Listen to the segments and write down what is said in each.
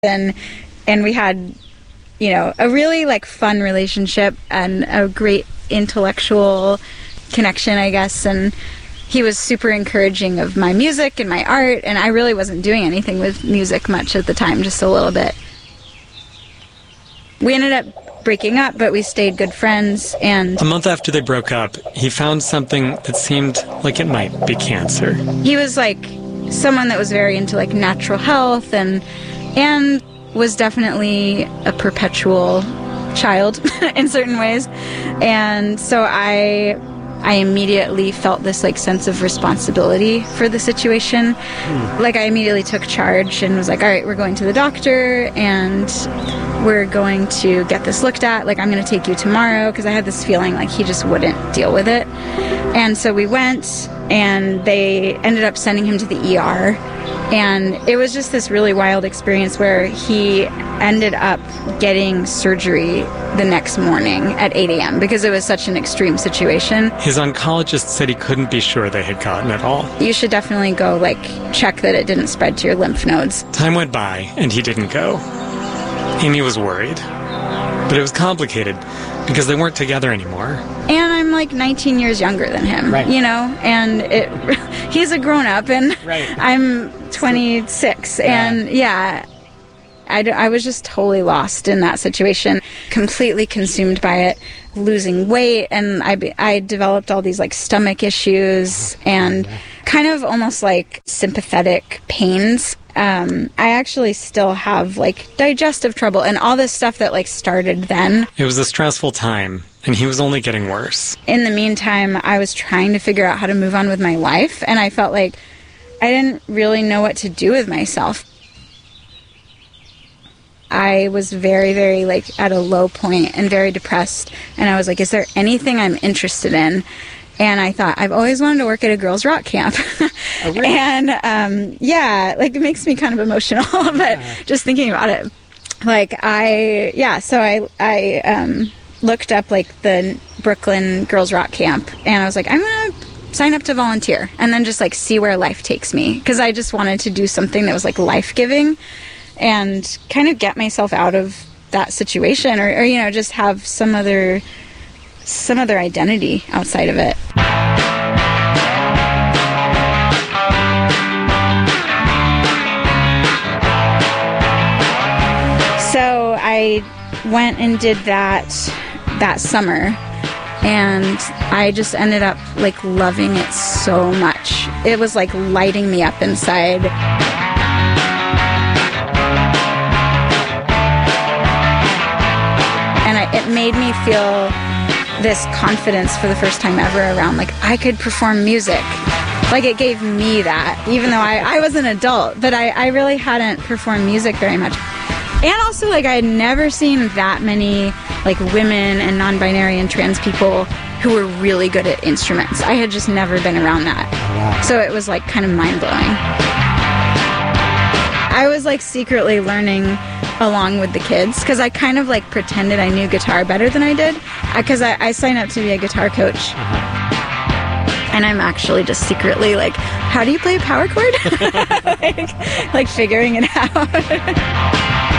and we had, a really like fun relationship and a great intellectual connection, I guess. And he was super encouraging of my music and my art, and I really wasn't doing anything with music much at the time, just a little bit. We ended up breaking up, but we stayed good friends. And a month after they broke up, he found something that seemed like it might be cancer. He was like someone that was very into like natural health and was definitely a perpetual child in certain ways. And so I immediately felt this like sense of responsibility for the situation. Like I immediately took charge and was like, all right, we're going to the doctor and we're going to get this looked at. Like, I'm going to take you tomorrow, because I had this feeling like he just wouldn't deal with it. And so we went, and they ended up sending him to the ER. And it was just this really wild experience where he ended up getting surgery the next morning at 8 a.m. because it was such an extreme situation. His oncologist said he couldn't be sure they had gotten it all. You should definitely go, check that it didn't spread to your lymph nodes. Time went by, and he didn't go. Amy was worried. But it was complicated because they weren't together anymore. And I'm 19 years younger than him, right. And he's a grown-up, and right. I'm 26, and I was just totally lost in that situation, completely consumed by it, losing weight, and I developed all these stomach issues and kind of almost sympathetic pains. I actually still have digestive trouble and all this stuff that started then. It was a stressful time, and he was only getting worse. In the meantime, I was trying to figure out how to move on with my life, and I felt like I didn't really know what to do with myself. I was very, very at a low point and very depressed, and I was like, is there anything I'm interested in? And I thought, I've always wanted to work at a girls' rock camp. Oh, really? And, it makes me kind of emotional, but just thinking about it. So I looked up, the Brooklyn Girls' Rock Camp, and I was like, I'm going to sign up to volunteer, and then just, see where life takes me. Because I just wanted to do something that was, life-giving, and kind of get myself out of that situation, or just have some other identity outside of it. So I went and did that summer, and I just ended up loving it so much. It was lighting me up inside. And it made me feel this confidence for the first time ever around I could perform music. It gave me that, even though I was an adult, but I really hadn't performed music very much. And also I had never seen that many women and non-binary and trans people who were really good at instruments. I had just never been around that. Wow. So it was kind of mind-blowing. I was secretly learning along with the kids, because I kind of pretended I knew guitar better than I did, because I signed up to be a guitar coach. And I'm actually just secretly how do you play a power chord? Figuring it out.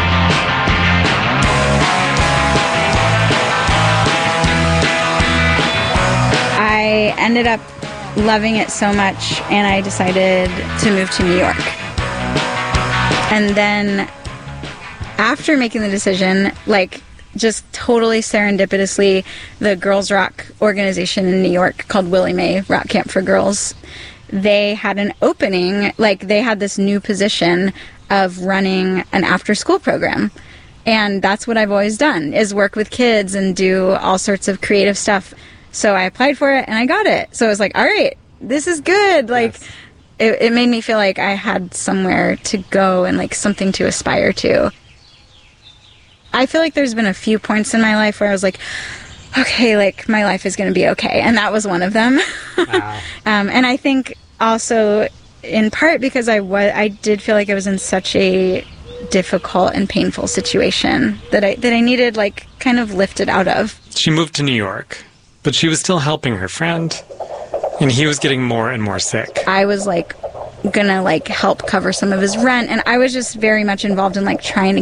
I ended up loving it so much, and I decided to move to New York. And then after making the decision, just totally serendipitously, the Girls Rock organization in New York called Willie Mae Rock Camp for Girls, they had an opening, they had this new position of running an after-school program. And that's what I've always done, is work with kids and do all sorts of creative stuff. So I applied for it, and I got it. So I was like, all right, this is good. Yes. It made me feel like I had somewhere to go and something to aspire to. I feel like there's been a few points in my life where I was like, okay, my life is going to be okay. And that was one of them. Wow. And I think also in part because I did feel like I was in such a difficult and painful situation that I needed kind of lifted out of. She moved to New York, but she was still helping her friend, and he was getting more and more sick. I was gonna like help cover some of his rent, and I was just very much involved in like trying to